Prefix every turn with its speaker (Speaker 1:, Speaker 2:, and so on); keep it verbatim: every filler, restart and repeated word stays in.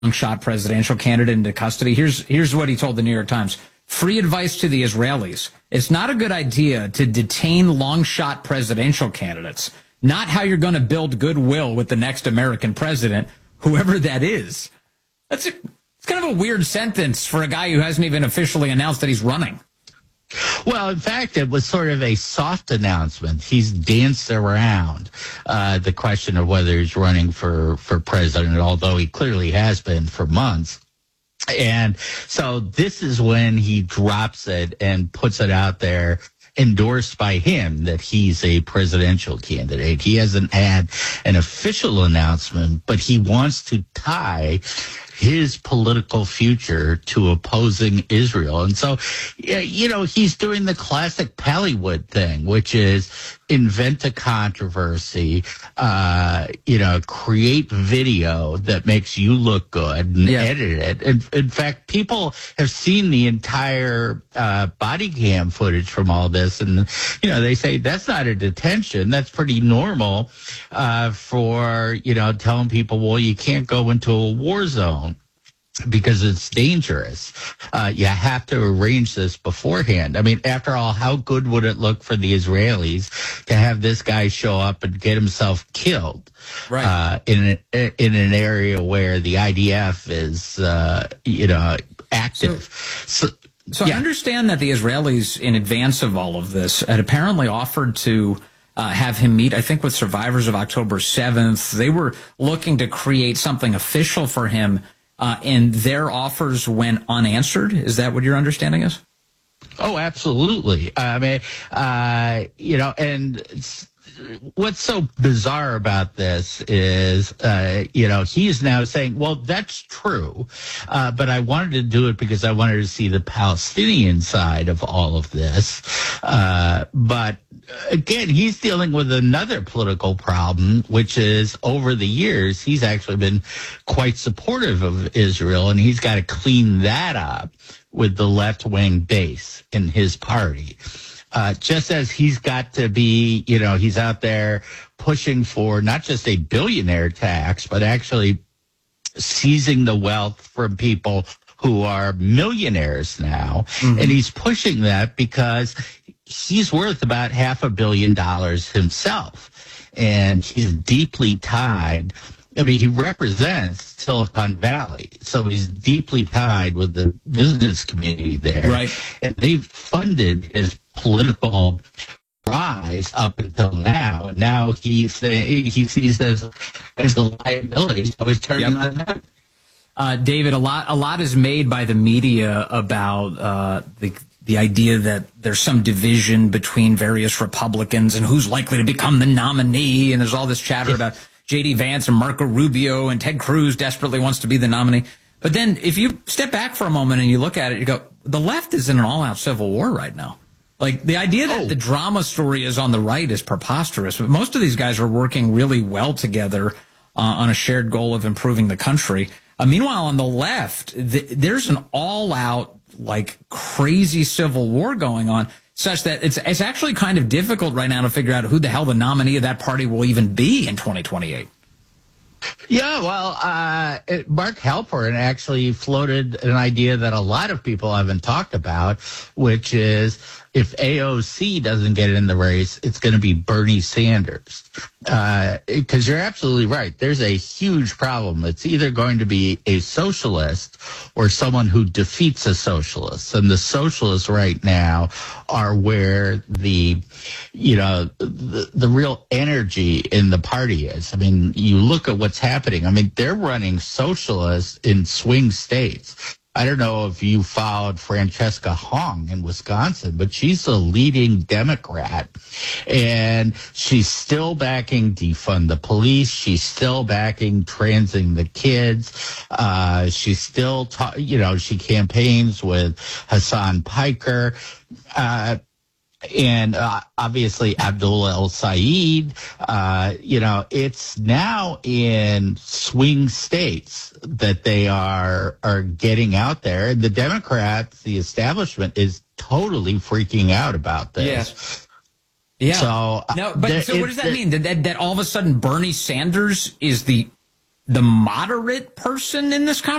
Speaker 1: shot presidential candidate into custody. Here's here's what he told the New York Times. Free advice to the Israelis. It's not a good idea to detain long shot presidential candidates. Not how you're going to build goodwill with the next American president, whoever that is. That's a, it's kind of a weird sentence for a guy who hasn't even officially announced that he's running.
Speaker 2: Well, in fact, it was sort of a soft announcement. He's danced around uh, the question of whether he's running for, for president, although he clearly has been for months. And so this is when he drops it and puts it out there, endorsed by him, that he's a presidential candidate. He hasn't had an official announcement, but he wants to tie his political future to opposing Israel. And so, you know, he's doing the classic Pallywood thing, which is invent a controversy, uh, you know, create video that makes you look good and yeah. edit it. In, in fact, people have seen the entire uh, body cam footage from all this. And, you know, they say that's not a detention. That's pretty normal uh, for, you know, telling people, well, you can't go into a war zone because it's dangerous. Uh, you have to arrange this beforehand. I mean, after all, how good would it look for the Israelis to have this guy show up and get himself killed right. uh, in an, in an area where the I D F is, uh, you know, active?
Speaker 1: So, so, so yeah. I understand that the Israelis, in advance of all of this, had apparently offered to Uh, have him meet, I think, with survivors of October seventh. They were looking to create something official for him, uh, and their offers went unanswered. Is that what your understanding is?
Speaker 2: Oh, absolutely. I mean, uh, you know, and what's so bizarre about this is, uh, you know, he's now saying, well, that's true, uh, but I wanted to do it because I wanted to see the Palestinian side of all of this. Uh, but again, he's dealing with another political problem, which is over the years, he's actually been quite supportive of Israel, and he's got to clean that up with the left-wing base in his party. Uh, just as he's got to be, you know, he's out there pushing for not just a billionaire tax, but actually seizing the wealth from people who are millionaires now. Mm-hmm. And he's pushing that because he's worth about half a billion dollars himself. And he's deeply tied. I mean, he represents Silicon Valley, so he's deeply tied with the business community there.
Speaker 1: Right.
Speaker 2: And they've funded his political rise up until now. And now he's, he sees as, as a liability, so he's turning yep. on that.
Speaker 1: Uh, David, a lot, a lot is made by the media about uh, the the idea that there's some division between various Republicans and who's likely to become the nominee, and there's all this chatter yeah. about J D Vance and Marco Rubio, and Ted Cruz desperately wants to be the nominee. But then if you step back for a moment and you look at it, you go, the left is in an all-out civil war right now. Like, the idea that oh. the drama story is on the right is preposterous. But most of these guys are working really well together uh, on a shared goal of improving the country. Uh, meanwhile, on the left, th there's an all-out, like, crazy civil war going on, such that it's it's actually kind of difficult right now to figure out who the hell the nominee of that party will even be in twenty twenty-eight.
Speaker 2: Yeah, well, uh, it, Mark Halperin actually floated an idea that a lot of people haven't talked about, which is if A O C doesn't get in the race, it's going to be Bernie Sanders. Because uh, you're absolutely right. There's a huge problem. It's either going to be a socialist or someone who defeats a socialist. And the socialists right now are where the, you know, the, the real energy in the party is. I mean, you look at what's happening. I mean, they're running socialists in swing states. I don't know if you followed Francesca Hong in Wisconsin, but she's a leading Democrat, and she's still backing defund the police. She's still backing transing the kids. Uh, she's still, ta- you know, she campaigns with Hassan Piker. Uh, And uh, obviously Abdullah El-Sayed, uh, you know, it's now in swing states that they are are getting out there. And the Democrats, the establishment, is totally freaking out about this.
Speaker 1: Yes. Yeah.
Speaker 2: So,
Speaker 1: no, but so what does that mean? That, that that all of a sudden Bernie Sanders is the the moderate person in this conversation.